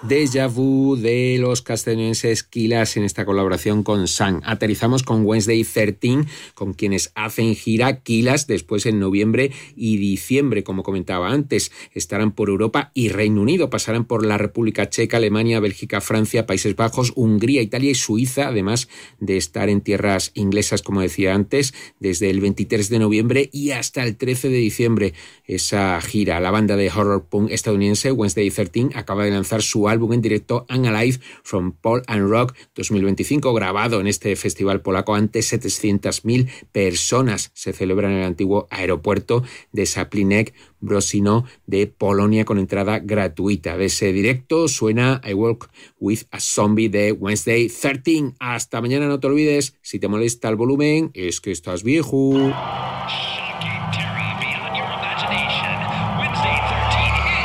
Déjà Vu de los castellonenses Killers en esta colaboración con Sun. Aterrizamos con Wednesday 13, con quienes hacen gira. Killers después en noviembre y diciembre, como comentaba antes, estarán por Europa y Reino Unido. Pasarán por la República Checa, Alemania, Bélgica, Francia, Países Bajos, Hungría, Italia y Suiza, además de estar en tierras inglesas, como decía antes, desde el 23 de noviembre y hasta el 13 de diciembre. Esa gira. La banda de horror punk estadounidense Wednesday 13 acaba de lanzar su álbum en directo And Alive from Pole and Rock 2025, grabado en este festival polaco ante 700.000 personas. Se celebra en el antiguo aeropuerto de Zaplinek Brosino de Polonia con entrada gratuita. De ese directo suena I Walk with a Zombie de Wednesday 13. Hasta mañana, no te olvides, si te molesta el volumen, es que estás viejo.